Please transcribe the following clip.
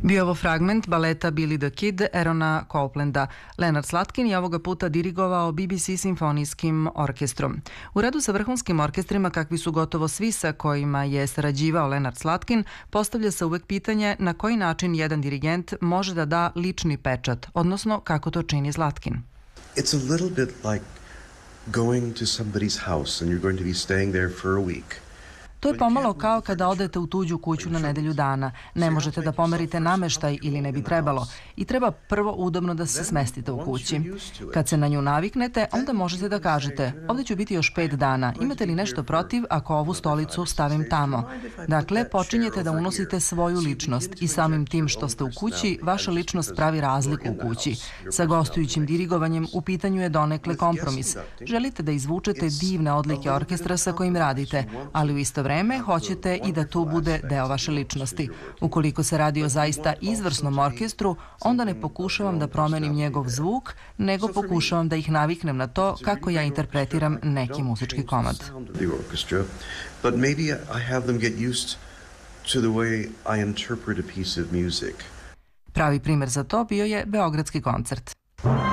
Bio ovo fragment baleta Billy the Kid Aarona Coplanda. Leonard Slatkin je ovoga puta dirigovao BBC simfonijskim orkestrom. U radu sa vrhunskim orkestrima, kakvi su gotovo svi sa kojima je sarađivao Leonard Slatkin, postavlja se uvek pitanje na koji način jedan dirigent može da da lični pečat, odnosno kako to čini Slatkin. It's a little bit like going to somebody's house and you're going to be staying there for a week. To je pomalo kao kada odete u tuđu kuću na nedelju dana. Ne možete da pomerite nameštaj ili ne bi trebalo i treba prvo udobno da se smestite u kući. Kad se na nju naviknete, onda možete da kažete: ovdje ću biti još 5 dana, imate li nešto protiv ako ovu stolicu stavim tamo? Dakle, počinjete da unosite svoju ličnost i samim tim što ste u kući, vaša ličnost pravi razliku u kući. Sa gostujućim dirigovanjem u pitanju je donekle kompromis. Želite da izvučete divne odlike orkestra sa kojim radite, ali u isto vreme hoćete i da tu bude deo vaše ličnosti. Ukoliko se radi o zaista izvrsnom orkestru, onda ne pokušavam da promenim njegov zvuk, nego pokušavam da ih naviknem na to kako ja interpretiram neki muzički komad. But maybe I have them get used to the way I interpret a piece of music. Pravi primer za to bio je Beogradski koncert.